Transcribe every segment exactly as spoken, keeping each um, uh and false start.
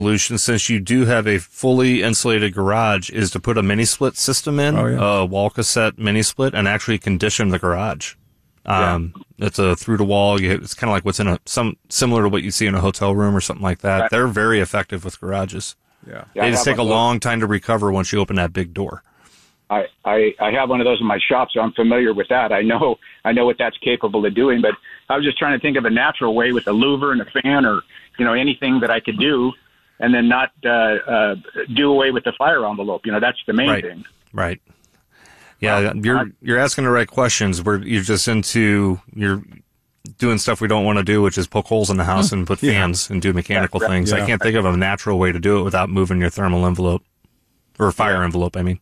solution, since you do have a fully insulated garage, is to put a mini split system in, oh, yeah. a wall cassette mini split, and actually condition the garage. Um, yeah. It's a through the wall. You, it's kind of like what's in a, some similar to what you see in a hotel room or something like that. Right. They're very effective with garages. Yeah. yeah they just take a long time to recover once you open that big door. I, I, I have one of those in my shop, so I'm familiar with that. I know, I know what that's capable of doing, but I was just trying to think of a natural way with a louver and a fan or, you know, anything that I could do and then not, uh, uh, do away with the fire envelope. You know, that's the main right. thing. Right. Yeah, you're you're asking the right questions. We're you're just into you're doing stuff we don't want to do, which is poke holes in the house and put fans yeah. and do mechanical yeah, things. Yeah. I can't think of a natural way to do it without moving your thermal envelope or fire yeah. envelope. I mean.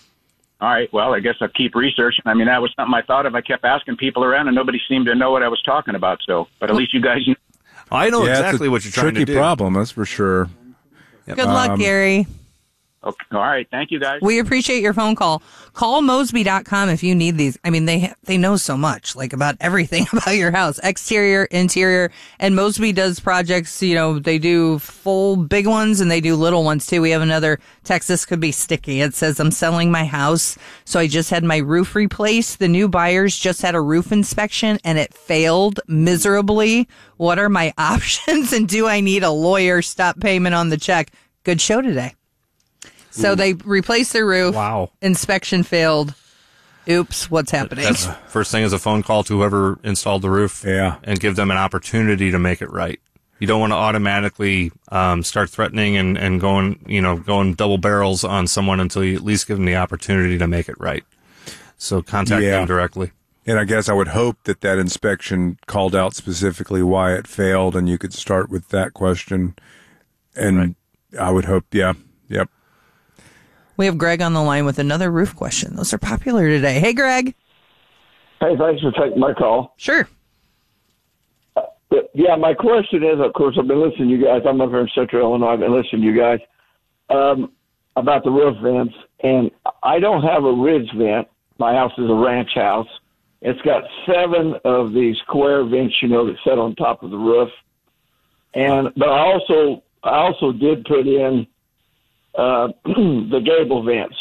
All right. Well, I guess I'll keep researching. I mean, that was something I thought of. I kept asking people around, and nobody seemed to know what I was talking about. So, but at least you guys know. I know yeah, exactly what you're trying to do. Tricky problem, that's for sure. Yep. Good luck, um, Gary. Okay. All right. Thank you, guys. We appreciate your phone call. Call Mosby dot com if you need these. I mean, they they know so much, like, about everything about your house, exterior, interior. And Mosby does projects, you know, they do full big ones and they do little ones, too. We have another text. This could be sticky. It says, I'm selling my house, so I just had my roof replaced. The new buyers just had a roof inspection and it failed miserably. What are my options? And do I need a lawyer? Stop payment on the check. Good show today. So Ooh. They replaced their roof. Wow. Inspection failed. Oops, what's happening? That's, first thing is a phone call to whoever installed the roof. Yeah. And give them an opportunity to make it right. You don't want to automatically um, start threatening and, and going, you know, going double barrels on someone until you at least give them the opportunity to make it right. So contact yeah. them directly. And I guess I would hope that that inspection called out specifically why it failed, and you could start with that question. And right. I would hope, yeah, yep. We have Greg on the line with another roof question. Those are popular today. Hey, Greg. Hey, thanks for taking my call. Sure. Uh, yeah, my question is, of course, I've been listening to you guys. I'm over in Central Illinois. I've been listening to you guys um, about the roof vents. And I don't have a ridge vent. My house is a ranch house. It's got seven of these square vents, you know, that sit on top of the roof. And but I also I also did put in Uh, the gable vents,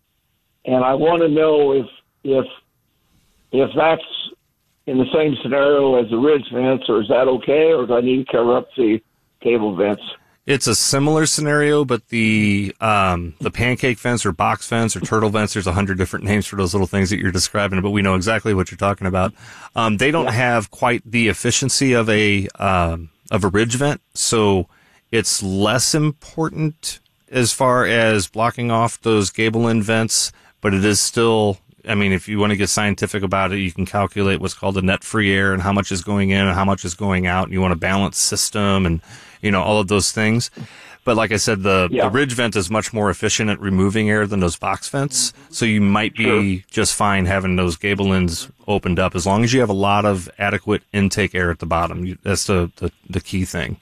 and I want to know if if if that's in the same scenario as the ridge vents, or is that okay, or do I need to cover up the gable vents? It's a similar scenario, but the um, the pancake vents or box vents or turtle vents, there's a hundred different names for those little things that you're describing, but we know exactly what you're talking about. Um, they don't yeah. have quite the efficiency of a um, of a ridge vent, so it's less important as far as blocking off those gable end vents, but it is still, I mean, if you want to get scientific about it, you can calculate what's called the net free air and how much is going in and how much is going out. And you want a balanced system and, you know, all of those things. But like I said, the, yeah. the ridge vent is much more efficient at removing air than those box vents. So you might be sure. just fine having those gable ends opened up as long as you have a lot of adequate intake air at the bottom. You, that's the, the, the key thing.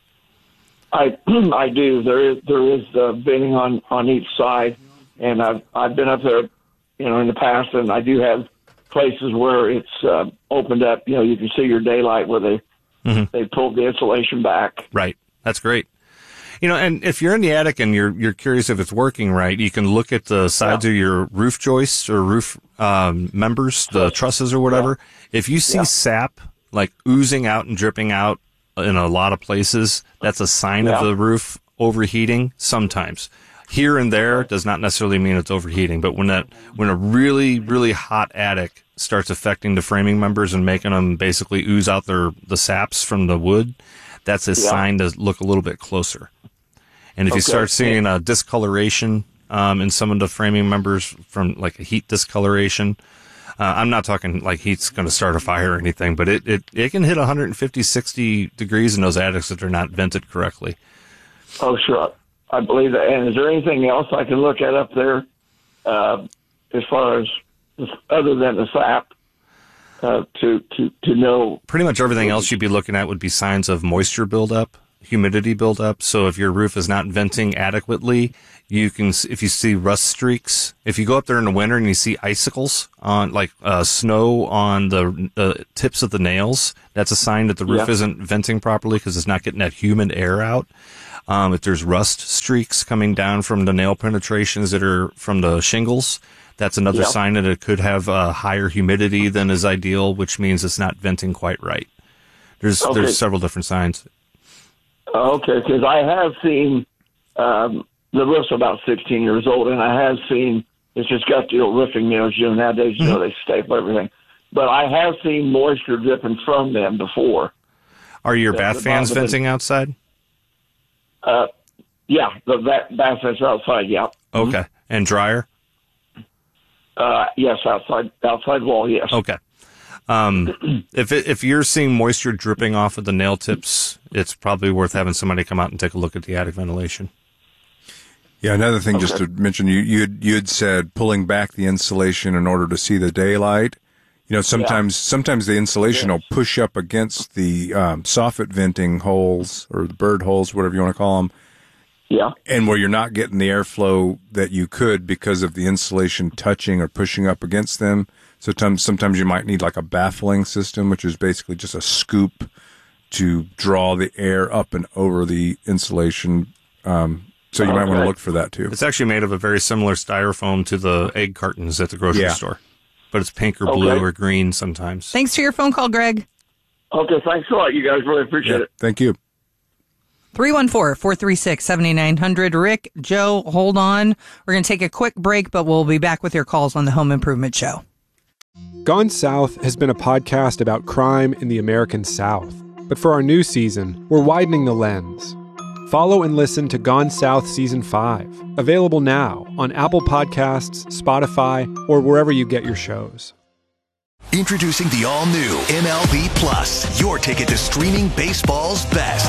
I I do. There is there is uh, venting on, on each side, and I've I've been up there, you know, in the past, and I do have places where it's uh, opened up. You know, you can see your daylight where they mm-hmm. they pulled the insulation back. Right. That's great. You know, and if you're in the attic and you're you're curious if it's working right, you can look at the sides yeah. of your roof joists or roof um, members, the trusses or whatever. Yeah. If you see yeah. sap like oozing out and dripping out in a lot of places, that's a sign yeah. of the roof overheating sometimes. Here and there does not necessarily mean it's overheating, but when that when a really, really hot attic starts affecting the framing members and making them basically ooze out their the saps from the wood, that's a yeah. sign to look a little bit closer. And if okay. you start seeing a discoloration um, in some of the framing members from like a heat discoloration, Uh, I'm not talking like heat's going to start a fire or anything, but it, it, it can hit one fifty, sixty degrees in those attics that are not vented correctly. Oh, sure. I believe that. And is there anything else I can look at up there uh, as far as other than the sap uh, to, to, to know? Pretty much everything else you'd be looking at would be signs of moisture buildup, humidity buildup. So if your roof is not venting adequately, you can, if you see rust streaks, if you go up there in the winter and you see icicles on, like uh, snow on the uh, tips of the nails, that's a sign that the roof yeah. isn't venting properly because it's not getting that humid air out. Um, if there's rust streaks coming down from the nail penetrations that are from the shingles, that's another Yep. sign that it could have a higher humidity than is ideal, which means it's not venting quite right. There's Okay. there's several different signs. Okay, because I have seen um, the roof's about sixteen years old, and I have seen it's just got the old roofing nails. You know, nowadays, you know, they staple everything. But I have seen moisture dripping from them before. Are your Yeah, bath the fans bottom of it- venting outside? Uh, yeah, the bath bath fans are outside. Yeah. Okay. And dryer? Uh, yes, outside outside wall. Yes. Okay. Um, if it, if you're seeing moisture dripping off of the nail tips, it's probably worth having somebody come out and take a look at the attic ventilation. Yeah, another thing just Okay. to mention, you you had, you had said pulling back the insulation in order to see the daylight. You know, sometimes sometimes the insulation Yes. will push up against the um, soffit venting holes or the bird holes, whatever you want to call them, Yeah. and where you're not getting the airflow that you could because of the insulation touching or pushing up against them. Sometimes sometimes you might need like a baffling system, which is basically just a scoop to draw the air up and over the insulation. Um, so you might want to Okay. look for that too. It's actually made of a very similar styrofoam to the egg cartons at the grocery Yeah. store, but it's pink or blue Okay. or green sometimes. Thanks for your phone call, Greg. Okay. Thanks a lot, you guys. Really appreciate Yeah, it. thank you. three one four, four three six, seven nine zero zero. Rick, Joe, hold on. We're going to take a quick break, but we'll be back with your calls on the Home Improvement Show. Gone South has been a podcast about crime in the American South. But for our new season, we're widening the lens. Follow and listen to Gone South Season five, available now on Apple Podcasts, Spotify, or wherever you get your shows. Introducing the all-new M L B Plus, your ticket to streaming baseball's best.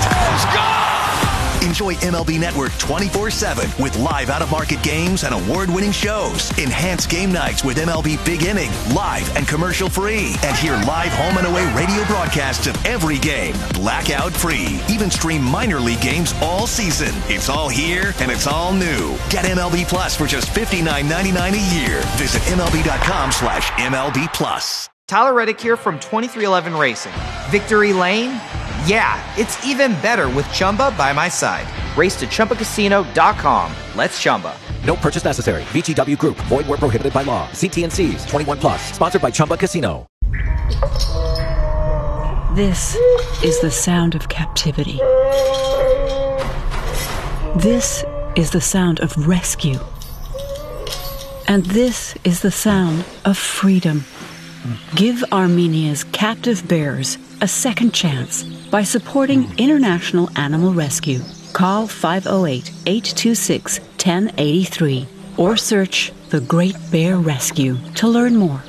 Enjoy M L B Network twenty-four seven with live out-of-market games and award-winning shows. Enhance game nights with M L B Big Inning, live and commercial-free. And hear live home and away radio broadcasts of every game, blackout-free. Even stream minor league games all season. It's all here and it's all new. Get M L B Plus for just fifty-nine ninety-nine a year. Visit MLB.com slash MLB Plus. Tyler Reddick here from twenty-three eleven Racing. Victory Lane? Yeah, it's even better with Chumba by my side. Race to Chumba Casino dot com. Let's Chumba. No purchase necessary. V G W Group. Void where prohibited by law. See T and C's. twenty-one plus. Sponsored by Chumba Casino. This is the sound of captivity. This is the sound of rescue. And this is the sound of freedom. Give Armenia's captive bears a second chance by supporting International Animal Rescue. Call five oh eight, eight two six, one oh eight three or search The Great Bear Rescue to learn more.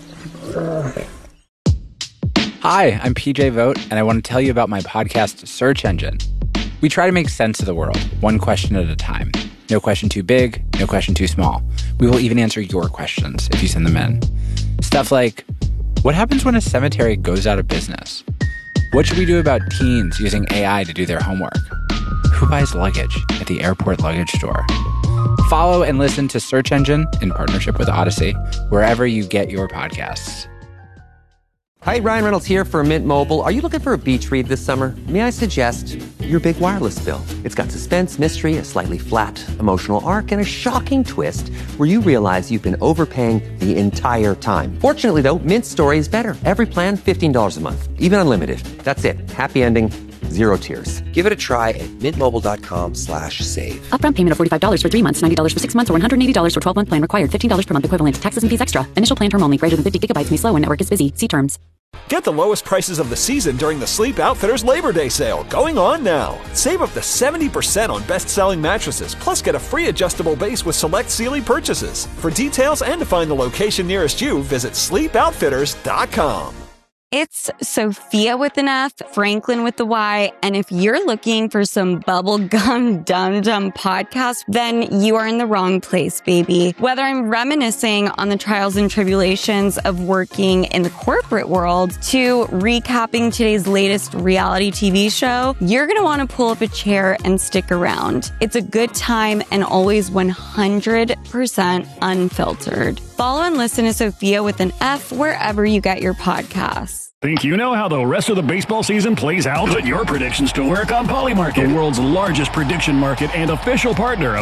Hi, I'm P J Vogt, and I want to tell you about my podcast, Search Engine. We try to make sense of the world, one question at a time. No question too big, no question too small. We will even answer your questions if you send them in. Stuff like, what happens when a cemetery goes out of business? What should we do about teens using A I to do their homework? Who buys luggage at the airport luggage store? Follow and listen to Search Engine in partnership with Odyssey, wherever you get your podcasts. Hi, Ryan Reynolds here for Mint Mobile. Are you looking for a beach read this summer? May I suggest your big wireless bill? It's got suspense, mystery, a slightly flat, emotional arc, and a shocking twist where you realize you've been overpaying the entire time. Fortunately, though, Mint's story is better. Every plan, fifteen dollars a month, even unlimited. That's it. Happy ending, zero tears. Give it a try at mintmobile.com slash save. Upfront payment of forty-five dollars for three months, ninety dollars for six months, or one hundred eighty dollars for twelve-month plan required. fifteen dollars per month equivalent. Taxes and fees extra. Initial plan term only. Greater than fifty gigabytes may slow when network is busy. See terms. Get the lowest prices of the season during the Sleep Outfitters Labor Day sale, going on now. Save up to seventy percent on best-selling mattresses, plus get a free adjustable base with select Sealy purchases. For details and to find the location nearest you, visit sleep outfitters dot com. It's Sophia with an F, Franklin with the Y, and if you're looking for some bubblegum dum-dum podcast, then you are in the wrong place, baby. Whether I'm reminiscing on the trials and tribulations of working in the corporate world to recapping today's latest reality T V show, you're going to want to pull up a chair and stick around. It's a good time and always one hundred percent unfiltered. Follow and listen to Sophia with an F wherever you get your podcasts. Think you know how the rest of the baseball season plays out? Put your predictions to work on Polymarket, the world's largest prediction market and official partner of